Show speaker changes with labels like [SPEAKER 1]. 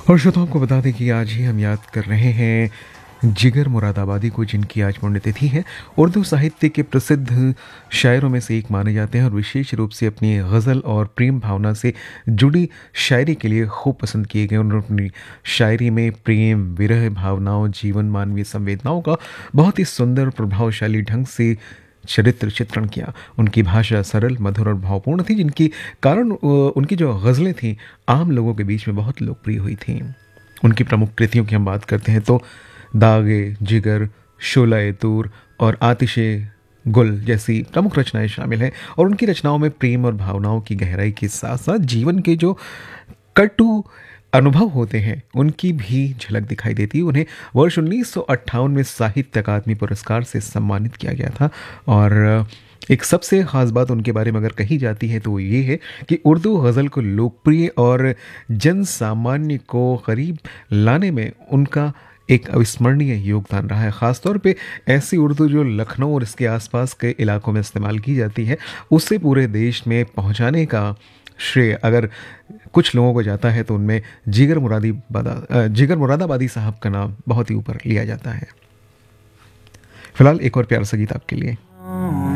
[SPEAKER 1] और श्रोताओं को बता दें कि आज ही हम याद कर रहे हैं जिगर मुरादाबादी को, जिनकी आज पुण्यतिथि है। उर्दू साहित्य के प्रसिद्ध शायरों में से एक माने जाते हैं और विशेष रूप से अपनी गज़ल और प्रेम भावना से जुड़ी शायरी के लिए खूब पसंद किए गए। उन्होंने अपनी शायरी में प्रेम, विरह भावनाओं, जीवन, मानवीय संवेदनाओं का बहुत ही सुंदर और प्रभावशाली ढंग से चरित्र चित्रण किया। उनकी भाषा सरल, मधुर और भावपूर्ण थी, जिनकी कारण उनकी जो गज़लें थीं आम लोगों के बीच में बहुत लोकप्रिय हुई थीं। उनकी प्रमुख कृतियों की हम बात करते हैं तो दागे जिगर, शोलाए तूर और आतिशे गुल जैसी प्रमुख रचनाएं शामिल हैं। और उनकी रचनाओं में प्रेम और भावनाओं की गहराई के साथ साथ जीवन के जो कटु अनुभव होते हैं उनकी भी झलक दिखाई देती है। उन्हें वर्ष 1958 में साहित्य अकादमी पुरस्कार से सम्मानित किया गया था। और एक सबसे ख़ास बात उनके बारे में अगर कही जाती है तो वो ये है कि उर्दू गज़ल को लोकप्रिय और जन सामान्य को करीब लाने में उनका एक अविस्मरणीय योगदान रहा है। ख़ासतौर पे ऐसी उर्दू जो लखनऊ और इसके आसपास के इलाकों में इस्तेमाल की जाती है, उसे पूरे देश में पहुंचाने का श्रेय अगर कुछ लोगों को जाता है तो उनमें जिगर मुरादाबादी साहब का नाम बहुत ही ऊपर लिया जाता है। फिलहाल एक और प्यारा सा गीत आपके लिए।